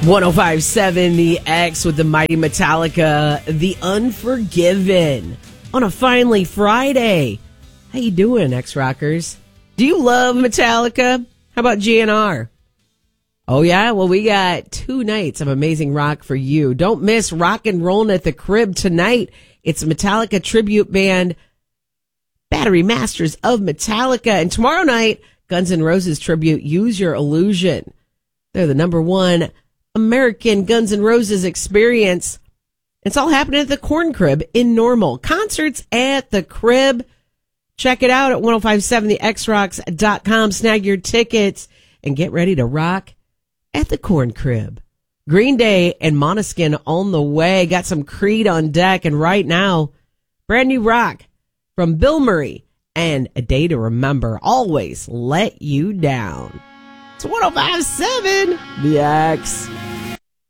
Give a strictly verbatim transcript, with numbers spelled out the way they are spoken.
one oh five point seven The X with the mighty Metallica, The Unforgiven, on a finally Friday. How you doing, X-Rockers? Do you love Metallica? How about G N R? Oh, yeah? Well, we got two nights of amazing rock for you. Don't miss Rock and Rollin' at the Crib tonight. It's Metallica tribute band Battery Masters of Metallica. And tomorrow night, Guns N' Roses tribute Use Your Illusion. They're the number one American Guns N' Roses experience. It's all happening at the Corn Crib in Normal. Concerts at the Crib. Check it out at ten fifty-seven the x rocks dot com. Snag your tickets and get ready to rock at the Corn Crib. Green Day and Måneskin on the way. Got some Creed on deck. And right now, brand new rock from Bill Murray and A Day to Remember. Always Let You Down. It's ten fifty-seven The X.